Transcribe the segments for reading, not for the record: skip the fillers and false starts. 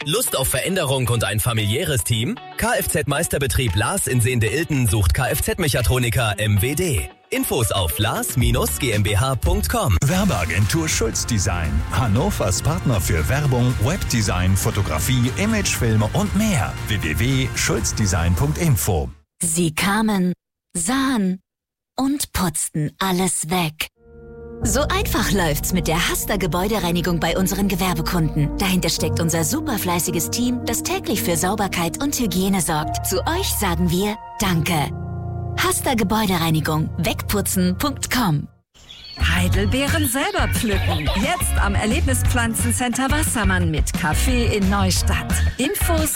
Lust auf Veränderung und ein familiäres Team? Kfz-Meisterbetrieb Lars in Sehnde-Ilten sucht Kfz-Mechatroniker MWD. Infos auf lars-gmbh.com. Werbeagentur Schulz Design. Hannovers Partner für Werbung, Webdesign, Fotografie, Imagefilme und mehr. www.schulzdesign.info. Sie kamen, sahen und putzten alles weg. So einfach läuft's mit der Hasta Gebäudereinigung bei unseren Gewerbekunden. Dahinter steckt unser superfleißiges Team, das täglich für Sauberkeit und Hygiene sorgt. Zu euch sagen wir Danke. Hasta Gebäudereinigung. Wegputzen.com. Heidelbeeren selber pflücken. Jetzt am Erlebnispflanzencenter Wassermann mit Café in Neustadt. Infos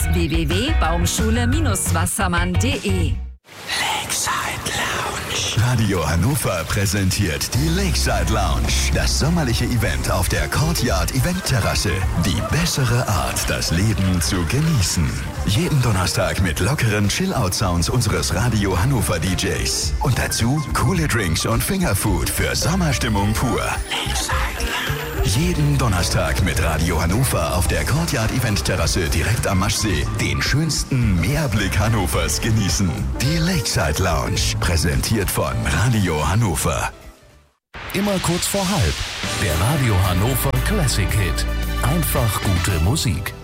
www.baumschule-wassermann.de. Lakeside Lounge. Radio Hannover präsentiert die Lakeside Lounge. Das sommerliche Event auf der Courtyard Eventterrasse. Die bessere Art, das Leben zu genießen. Jeden Donnerstag mit lockeren Chill-Out-Sounds unseres Radio Hannover DJs. Und dazu coole Drinks und Fingerfood für Sommerstimmung pur. Lakeside Lounge. Jeden Donnerstag mit Radio Hannover auf der Courtyard Eventterrasse direkt am Maschsee den schönsten Meerblick Hannovers genießen. Die Lakeside Lounge, präsentiert von Radio Hannover. Immer kurz vor halb. Der Radio Hannover Classic Hit. Einfach gute Musik.